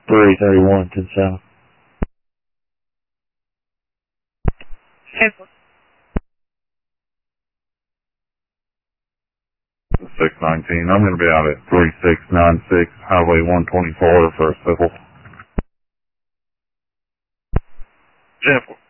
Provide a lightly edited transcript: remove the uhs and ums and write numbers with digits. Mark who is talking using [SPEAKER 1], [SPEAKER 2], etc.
[SPEAKER 1] 331 to the south.
[SPEAKER 2] 619. I'm going to be out at 3696 Highway 124 for a civil.
[SPEAKER 1] 10-4.